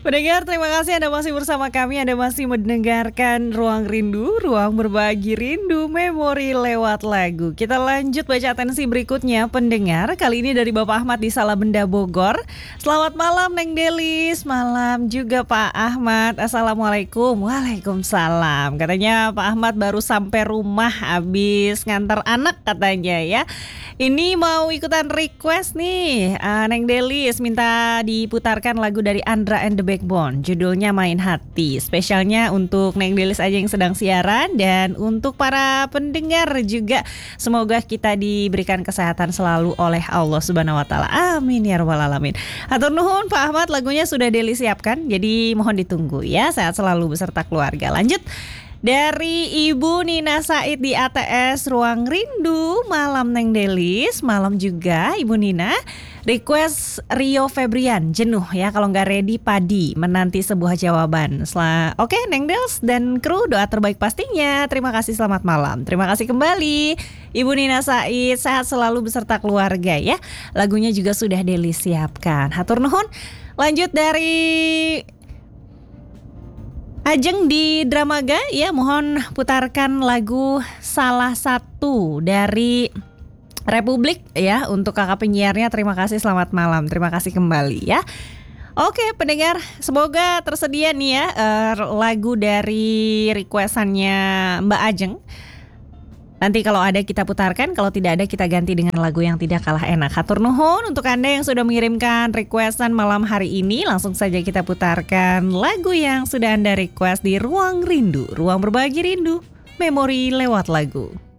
Pendengar, terima kasih Anda masih bersama kami. Anda masih mendengarkan Ruang Rindu, ruang berbagi rindu, memori lewat lagu. Kita lanjut baca atensi berikutnya, pendengar. Kali ini dari Bapak Ahmad di Salabenda, Bogor. Selamat malam Neng Delis, malam juga Pak Ahmad. Assalamualaikum. Waalaikumsalam. Katanya Pak Ahmad baru sampai rumah habis ngantar anak katanya ya. Ini mau ikutan request nih, Neng Delis minta diputarkan lagu dari Andra and the Backbone, judulnya Main Hati. Spesialnya untuk Neng Delis aja yang sedang siaran, dan untuk para pendengar juga. Semoga kita diberikan kesehatan selalu oleh Allah Subhanahu Wa Taala. Amin ya rabbal alamin. Hatur nuhun Pak Ahmad, lagunya sudah Delis siapkan, jadi mohon ditunggu ya. Sehat selalu beserta keluarga. Lanjut. Dari Ibu Nina Said di ATS Ruang Rindu, malam Neng Delis, malam juga Ibu Nina. Request Rio Febrian, Jenuh ya kalau nggak ready padi, menanti sebuah jawaban. Oke, Neng Delis dan kru, doa terbaik pastinya. Terima kasih, selamat malam. Terima kasih kembali Ibu Nina Said, sehat selalu beserta keluarga ya. Lagunya juga sudah Delis siapkan. Hatur nuhun. Lanjut dari Ajeng di Dramaga ya, mohon putarkan lagu Salah Satu dari Republik ya untuk kakak penyiarnya. Terima kasih, selamat malam. Terima kasih kembali ya. Oke pendengar, semoga tersedia nih ya lagu dari requestannya Mbak Ajeng. Nanti kalau ada kita putarkan, kalau tidak ada kita ganti dengan lagu yang tidak kalah enak. Hatur nuhun untuk Anda yang sudah mengirimkan requestan malam hari ini. Langsung saja kita putarkan lagu yang sudah Anda request di Ruang Rindu, ruang berbagi rindu, memori lewat lagu.